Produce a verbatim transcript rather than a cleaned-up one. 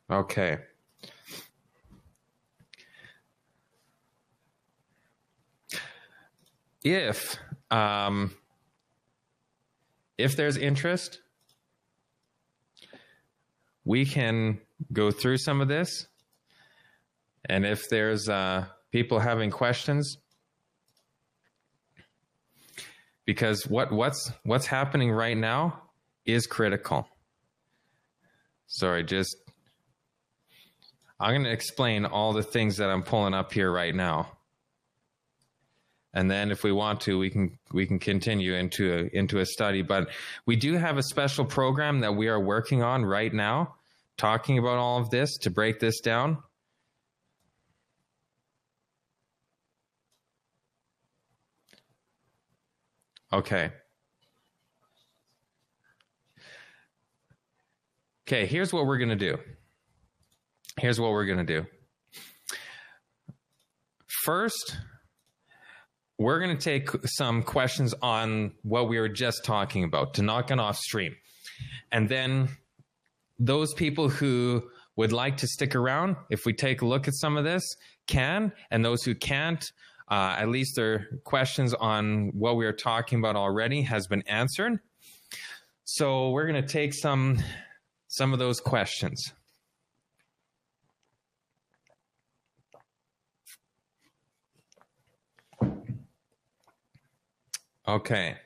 Okay. If um, if there's interest, we can go through some of this. And if there's uh, people having questions, because what, what's what's happening right now is critical. Sorry, just I'm going to explain all the things that I'm pulling up here right now. And then if we want to, we can we can continue into a, into a study. But we do have a special program that we are working on right now, talking about all of this to break this down. Okay. Okay, here's what we're going to do. Here's what we're going to do. First, we're going to take some questions on what we were just talking about to knock it off stream. And then those people who would like to stick around, if we take a look at some of this, can. And those who can't, uh, at least their questions on what we are talking about already has been answered. So we're going to take some, some of those questions. Okay.